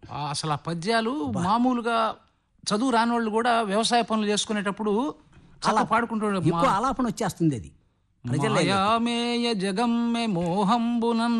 అసలు ఆ పద్యాలు మామూలుగా చదువు రానోళ్ళు కూడా వ్యవసాయ పనులు చేసుకునేటప్పుడు అలా పాడుకుంటాడు. ఎక్కువ ఆలాపన వచ్చేస్తుంది అది ప్రజల్లో. మాయామేయ జగమ్మె మోహంబునన్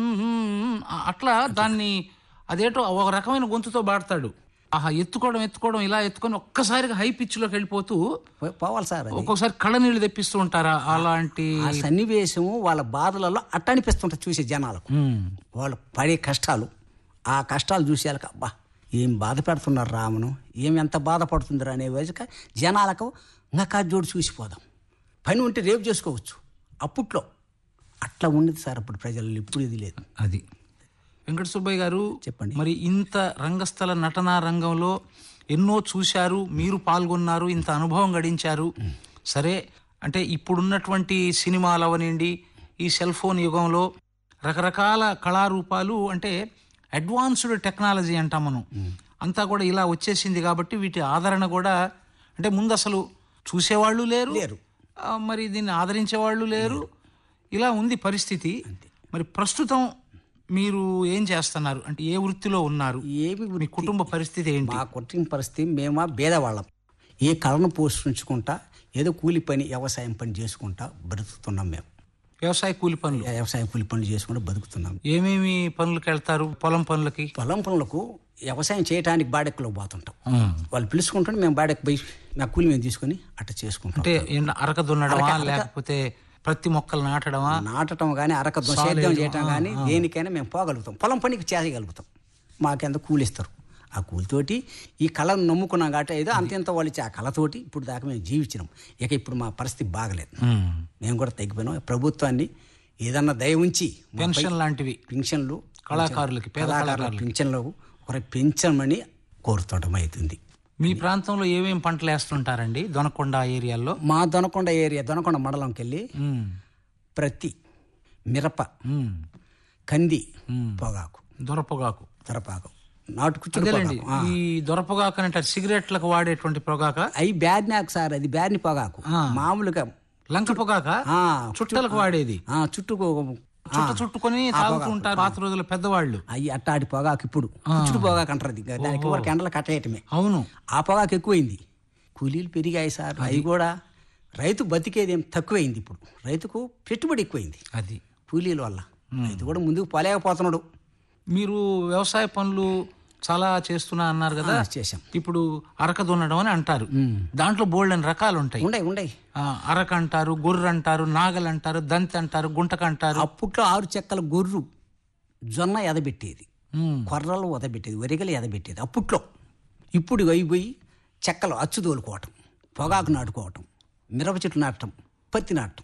అట్లా దాన్ని అదేటో ఒక రకమైన గొంతుతో పాడతాడు. ఆహా ఎత్తుకోవడం ఇలా ఎత్తుకొని ఒక్కసారిగా హై పిచ్ లోకి వెళ్ళిపోతూ పోవాలి సార్. ఒక్కొక్కసారి కళ్ళ నీళ్లు తెప్పిస్తూ ఉంటారా? అలాంటి ఆ సన్నివేశం వాళ్ళ బాధలలో అట్టనిపిస్తుంటారు చూసే జనాలకు. వాళ్ళు పడే కష్టాలు, ఆ కష్టాలు చూసేళ్ళకి అబ్బా ఏం బాధ పెడుతున్నారు రామును, ఎంత బాధపడుతుందిరా అనే వయసుక జనాలకు ఇంకా జోడు చూసిపోదాం, పని ఉంటే రేపు చేసుకోవచ్చు. అప్పట్లో అట్లా ఉండేది సార్ అప్పుడు ప్రజలు. ఇప్పుడు ఇది లేదు. అది వెంకట సుబ్బయ్య గారు చెప్పండి. మరి ఇంత రంగస్థల నటనా రంగంలో ఎన్నో చూశారు, మీరు పాల్గొన్నారు, ఇంత అనుభవం గడించారు. సరే అంటే ఇప్పుడున్నటువంటి సినిమాలు అవనండి, ఈ సెల్ ఫోన్ యుగంలో రకరకాల కళారూపాలు అంటే అడ్వాన్స్డ్ టెక్నాలజీ అంటాం మనం, అంతా కూడా ఇలా వచ్చేసింది. కాబట్టి వీటి ఆదరణ కూడా అంటే ముందు అసలు చూసేవాళ్ళు లేరు, మరి దీన్ని ఆదరించేవాళ్ళు లేరు, ఇలా ఉంది పరిస్థితి. మరి ప్రస్తుతం మీరు ఏం చేస్తున్నారు అంటే ఏ వృత్తిలో ఉన్నారు? మీ కుటుంబ పరిస్థితి ఏంటి? మా కుటుంబ పరిస్థితి మేము పేదవాళ్ళం. ఏ కళను పోషించుకుంటా ఏదో కూలి పని వ్యవసాయం పని చేసుకుంటా బతుకుతున్నాం. మేము వ్యవసాయ కూలి పనులు చేసుకుంటూ బతుకుతున్నాం. ఏమేమి పనులకు వెళ్తారు? పొలం పనులకు వ్యవసాయం చేయడానికి బాడెక్కులో పోతుంటాం. వాళ్ళు పిలుచుకుంటుంటే మేము బాడెక్కి పోయి మా కూలి మేము తీసుకొని అట్లా చేసుకుంటాం. అంటే అరక దున్నడమా లేకపోతే ప్రతి మొక్కలు నాటడం కానీ అరక సేద్యం చేయటం కానీ దేనికైనా మేము పోగలుగుతాం. పొలం పనికి చేయగలుగుతాం. మాకెంత కూలిస్తారు. ఆ కూలితోటి ఈ కళను నమ్ముకున్నాం కాబట్టి ఏదో అంతెంత వాళ్ళు ఆ కళతోటి ఇప్పుడు దాకా మేము జీవించినాం. ఇక ఇప్పుడు మా పరిస్థితి బాగలేదు, మేము కూడా తగ్గిపోయినాం. ప్రభుత్వాన్ని ఏదన్నా దయ ఉంచి పెన్షన్ లాంటివి పెన్షన్లు కళాకారులకి పెన్షన్లు ఒకరికి పెంచమని కోరుతుంటాం అవుతుంది. మీ ప్రాంతంలో ఏమేమి పంటలు వేస్తుంటారండి? దొనకొండ ఏరియాలో? మా దొనకొండ మండలంకి వెళ్ళి ప్రతి మిరప, కంది, పొగాకు, దొరపొగాకు నాటుకుచ్చుడు. ఈ దొరపొగాకు అంటే సిగరెట్లకు వాడేటువంటి పొగాక? అవి బ్యాడ్నాకు సార్, అది బ్యాడ్ని పొగాకు. మామూలుగా లంక పొగాక చుట్టలకు వాడేది, చుట్టుకొని తాగుతుంటారు పాత రోజుల పెద్దవాళ్ళు. అవి అట్టాడి పొగాకు ఇప్పుడు చుట్టు పొగాకు అంటారు. దానికి వరకు ఎండలు కట్టేయటమే. అవును, ఆ పొగాకు ఎక్కువైంది. కూలీలు పెరిగాయి సార్. అవి కూడా రైతు బతికేది ఏం తక్కువైంది. ఇప్పుడు రైతుకు పెట్టుబడి ఎక్కువైంది అది కూలీల వల్ల. రైతు కూడా ముందుకు పోలేకపోతున్నాడు. మీరు వ్యవసాయ పనులు చాలా చేస్తున్నా అన్నారు కదా? చేశాం. ఇప్పుడు అరక దున్నడం అని అంటారు, దాంట్లో బోల్డెన్ రకాలు ఉంటాయి. అరక అంటారు, గొర్రె అంటారు, నాగలు అంటారు, దంతి అంటారు, గుంటక అంటారు. అప్పట్లో 6 చెక్కల గొర్రు జొన్న ఎదబెట్టేది, కొర్రలు ఎదబెట్టేది, వరిగలు ఎదబెట్టేది అప్పట్లో. ఇప్పుడు అయిపోయి చెక్కలు అచ్చు తోలుకోవటం, పొగాకు నాటుకోవటం, మిరప చెట్లు నాటడం, పత్తి నాటడం.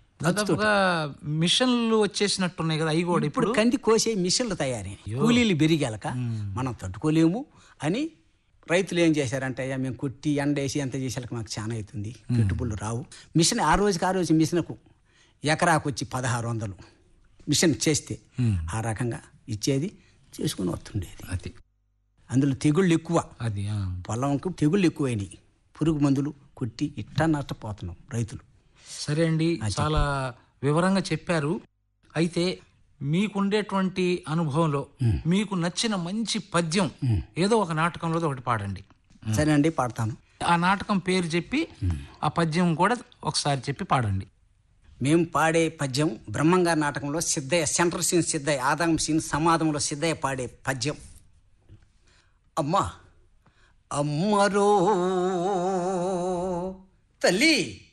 మిషన్లు వచ్చేసినట్టున్నాయి కదా అవి కూడా. ఇప్పుడు కంది కోసే మిషన్లు తయారీ. కూలీలు పెరిగాక మనం తట్టుకోలేము అని రైతులు ఏం చేశారంటే మేము కొట్టి ఎండేసి ఎంత చేసేలకు మాకు చాలా అవుతుంది, పెట్టుబడులు రావు. మిషన్ ఆ రోజు మిషన్కు ఎకరాకు వచ్చి 1600 మిషన్ చేస్తే ఆ రకంగా ఇచ్చేది, చేసుకుని వస్తుండేది. అది అందులో తెగుళ్ళు ఎక్కువ, అది పొలంకు తెగుళ్ళు ఎక్కువైనాయి. పురుగు మందులు కొట్టి ఇట్టా నష్టపోతున్నాం రైతులు. సరే అండి, చాలా వివరంగా చెప్పారు. అయితే మీకుండేటువంటి అనుభవంలో మీకు నచ్చిన మంచి పద్యం ఏదో ఒక నాటకంలో ఒకటి పాడండి. సరే అండి, పాడతాను. ఆ నాటకం పేరు చెప్పి ఆ పద్యం కూడా ఒకసారి చెప్పి పాడండి. మేము పాడే పద్యం బ్రహ్మంగారి నాటకంలో Siddayya, central scene Siddayya, Adam scene సమాధంలో Siddayya పాడే పద్యం. అమ్మరో తల్లి